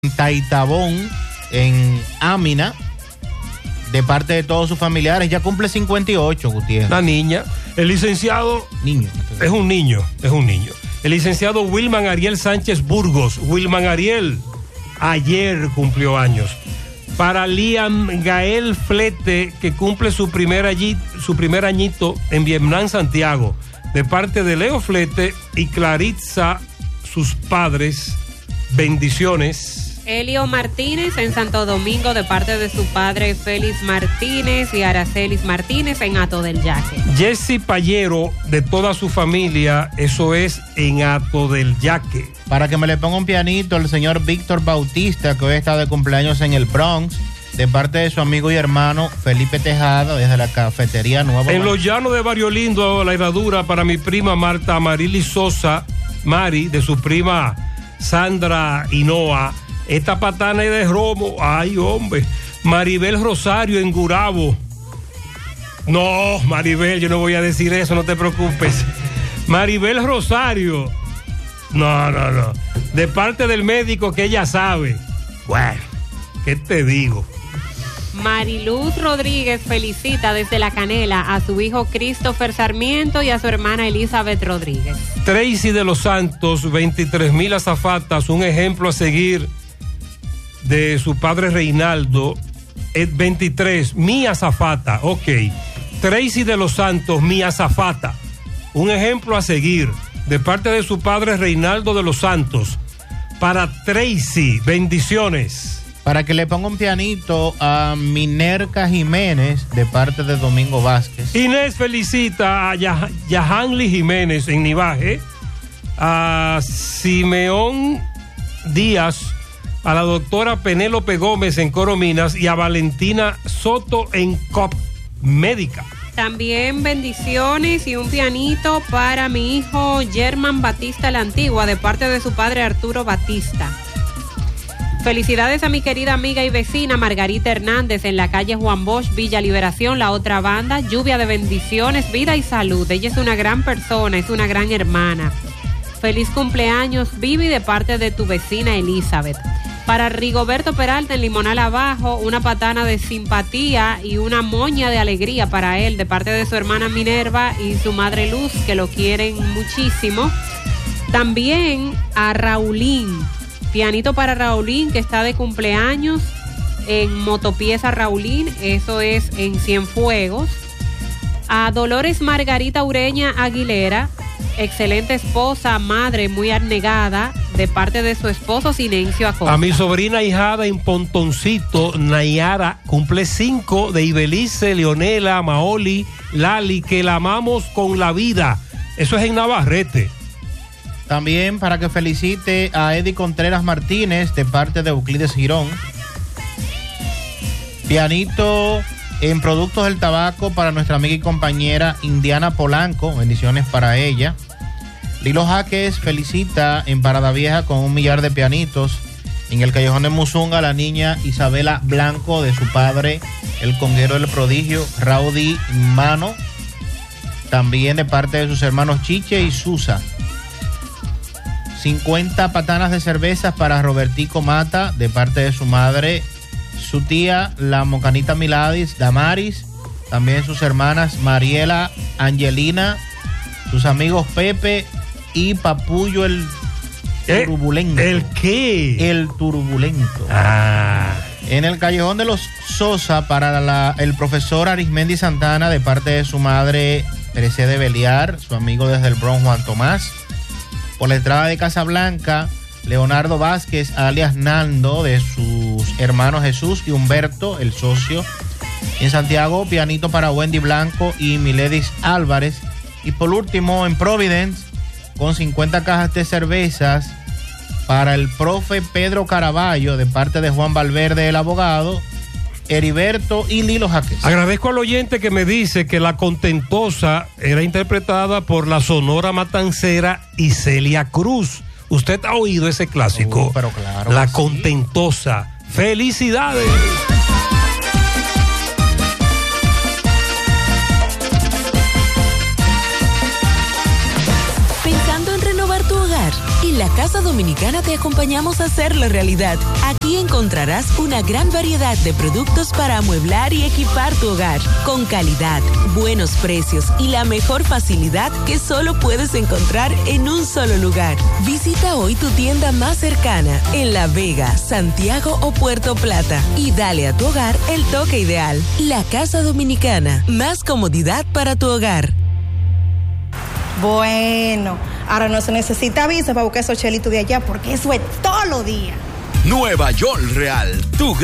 Taitabón, en Amina, de parte de todos sus familiares. Ya cumple 58, Gutiérrez. La niña. El licenciado... Niño. Es un niño. El licenciado Wilman Ariel Sánchez Burgos. Wilman Ariel, ayer cumplió años. Para Liam Gael Flete, que cumple su primer añito en Vietnam, Santiago. De parte de Leo Flete y Claritza, sus padres. Bendiciones. Elio Martínez en Santo Domingo, de parte de su padre Félix Martínez y Aracelis Martínez en Hato del Yaque. Jesse Payero, de toda su familia, eso es en Hato del Yaque. Para que me le ponga un pianito el señor Víctor Bautista, que hoy está de cumpleaños en el Bronx, de parte de su amigo y hermano Felipe Tejada, desde la cafetería Nueva. En los llanos de Barrio Lindo, la herradura, para mi prima Marta Amarili Sosa, Mari, de su prima Sandra Hinoa. Esta patana es de Romo. Ay, hombre. Maribel Rosario en Gurabo. No, Maribel, yo no voy a decir eso, no te preocupes. Maribel Rosario. No. De parte del médico que ella sabe. Bueno, ¿qué te digo? Mariluz Rodríguez felicita desde La Canela a su hijo Christopher Sarmiento y a su hermana Elizabeth Rodríguez. Tracy de los Santos, 23,000 azafatas, un ejemplo a seguir de su padre Reinaldo. 23, mi azafata, ok. Tracy de los Santos, mi azafata, un ejemplo a seguir de parte de su padre Reinaldo de los Santos. Para Tracy, bendiciones. Para que le ponga un pianito a Minerca Jiménez, de parte de Domingo Vázquez. Inés felicita a Yahanli Jiménez en Nivaje, a Simeón Díaz, a la doctora Penélope Gómez en Corominas y a Valentina Soto en COP Médica. También bendiciones y un pianito para mi hijo Germán Batista la Antigua, de parte de su padre Arturo Batista. Felicidades a mi querida amiga y vecina Margarita Hernández en la calle Juan Bosch, Villa Liberación, La Otra Banda. Lluvia de bendiciones, vida y salud. Ella es una gran persona, es una gran hermana. Feliz cumpleaños, Vivi, de parte de tu vecina Elizabeth. Para Rigoberto Peralta en Limonal Abajo, una patana de simpatía y una moña de alegría para él, de parte de su hermana Minerva y su madre Luz, que lo quieren muchísimo. También a Raulín. Pianito para Raulín, que está de cumpleaños en Motopieza Raulín, eso es en Cienfuegos. A Dolores Margarita Ureña Aguilera, excelente esposa, madre muy abnegada, de parte de su esposo Silencio Acosta. A mi sobrina hijada en Pontoncito, Nayara, cumple 5, de Ibelice, Leonela, Maoli, Lali, que la amamos con la vida. Eso es en Navarrete. También para que felicite a Eddie Contreras Martínez, de parte de Euclides Girón. Pianito en Productos del Tabaco para nuestra amiga y compañera Indiana Polanco, bendiciones para ella. Lilo Jaques felicita en Parada Vieja con 1 millar de pianitos. En el Callejón de Musunga, la niña Isabela Blanco, de su padre, el conguero del prodigio, Raudy Mano. También de parte de sus hermanos Chiche y Susa. 50 patanas de cervezas para Robertico Mata, de parte de su madre, su tía, la Mocanita Miladis, Damaris, también sus hermanas Mariela, Angelina, sus amigos Pepe y Papullo el Turbulento. ¿El qué? El Turbulento. En el Callejón de los Sosa, para el profesor Arismendi Santana, de parte de su madre, Teresa de Beliar, su amigo desde el Bronx, Juan Tomás. Por la entrada de Casablanca, Leonardo Vázquez, alias Nando, de sus hermanos Jesús y Humberto, el socio. En Santiago, pianito para Wendy Blanco y Miledis Álvarez. Y por último, en Providence, con 50 cajas de cervezas para el profe Pedro Caraballo, de parte de Juan Valverde, el abogado, Heriberto y Lilo Jaques. Agradezco al oyente que me dice que La Contentosa era interpretada por la Sonora Matancera y Celia Cruz. ¿Usted ha oído ese clásico? Pero claro, La sí. Contentosa. ¡Felicidades! Pensando en renovar tu hogar y En la Casa Dominicana te acompañamos a hacerlo realidad. Aquí encontrarás una gran variedad de productos para amueblar y equipar tu hogar, con calidad, buenos precios y la mejor facilidad que solo puedes encontrar en un solo lugar. Visita hoy tu tienda más cercana en La Vega, Santiago o Puerto Plata y dale a tu hogar el toque ideal. La Casa Dominicana, más comodidad para tu hogar. Bueno, ahora no se necesita visa para buscar esos chelitos de allá porque eso es todo lo día. Nueva York Real, tu